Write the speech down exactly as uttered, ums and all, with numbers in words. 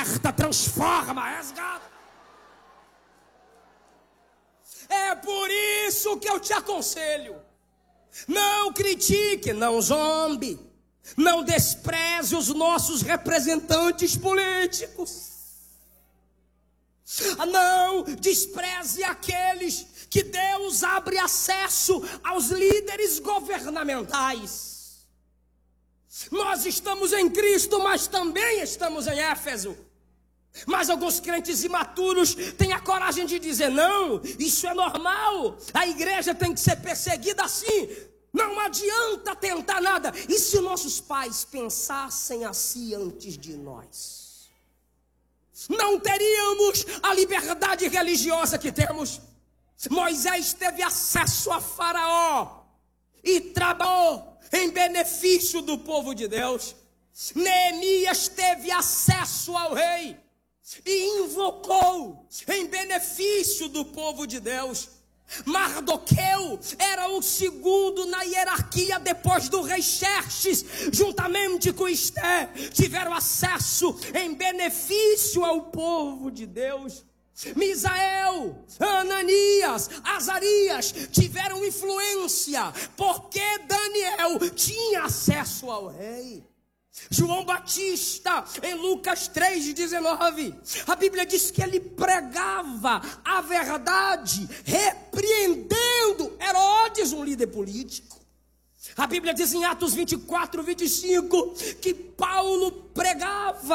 transforma, resgata. É por isso que eu te aconselho: não critique, não zombe, não despreze os nossos representantes políticos. Não despreze aqueles que Deus abre acesso aos líderes governamentais. Nós estamos em Cristo, mas também estamos em Éfeso. Mas alguns crentes imaturos têm a coragem de dizer: não, isso é normal, a igreja tem que ser perseguida assim, não adianta tentar nada. E se nossos pais pensassem assim antes de nós? Não teríamos a liberdade religiosa que temos. Moisés teve acesso a Faraó e trabalhou em benefício do povo de Deus. Neemias teve acesso ao rei e invocou em benefício do povo de Deus. Mardoqueu era o segundo na hierarquia depois do rei Xerxes, juntamente com Esté, tiveram acesso em benefício ao povo de Deus. Misael, Ananias, Azarias tiveram influência, porque Daniel tinha acesso ao rei. João Batista, em Lucas três, dezenove, a Bíblia diz que ele pregava a verdade, repreendendo Herodes, um líder político. A Bíblia diz em Atos vinte e quatro, vinte e cinco, que Paulo pregava